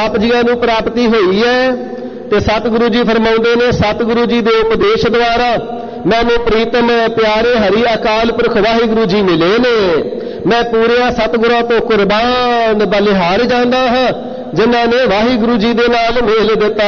ਆਪ ਜੀਆਂ ਨੂੰ ਪ੍ਰਾਪਤੀ ਹੋਈ ਹੈ। ਤੇ ਸਤਿਗੁਰੂ ਜੀ ਫਰਮਾਉਂਦੇ ਨੇ, ਸਤਿਗੁਰੂ ਜੀ ਦੇ ਉਪਦੇਸ਼ ਦੁਆਰਾ ਮੈਨੂੰ ਪ੍ਰੀਤਮ ਪਿਆਰੇ ਹਰੀ ਅਕਾਲ ਪੁਰਖ ਵਾਹਿਗੁਰੂ ਜੀ ਮਿਲੇ ਨੇ। ਮੈਂ ਪੂਰਿਆਂ ਸਤਿਗੁਰਾਂ ਤੋਂ ਕੁਰਬਾਨ ਬਲਿਹਾਰ ਜਾਂਦਾ ਹਾਂ, ਜਿਨ੍ਹਾਂ ਨੇ ਵਾਹਿਗੁਰੂ ਜੀ ਦੇ ਨਾਲ ਮੇਲ ਦਿੱਤਾ